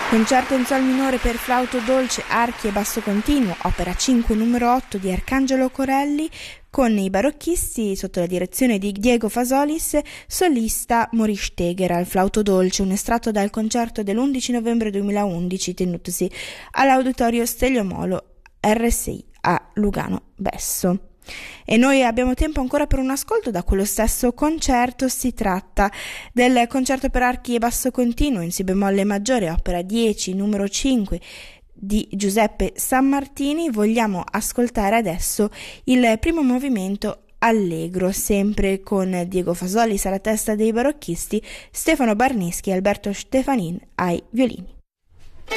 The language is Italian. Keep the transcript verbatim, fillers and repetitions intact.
Concerto in sol minore per flauto dolce, archi e basso continuo, opera cinque numero otto di Arcangelo Corelli, con i barocchisti sotto la direzione di Diego Fasolis, solista Maurice Steger al flauto dolce, un estratto dal concerto dell'undici novembre duemilaundici tenutosi all'Auditorio Stelio Molo R S I a Lugano Besso. E noi abbiamo tempo ancora per un ascolto da quello stesso concerto. Si tratta del concerto per archi e basso continuo in si bemolle maggiore, opera dieci numero cinque di Giuseppe Sammartini. Vogliamo ascoltare adesso il primo movimento allegro, sempre con Diego Fasolis alla testa dei barocchisti, Stefano Barneschi e Alberto Stefanin ai violini.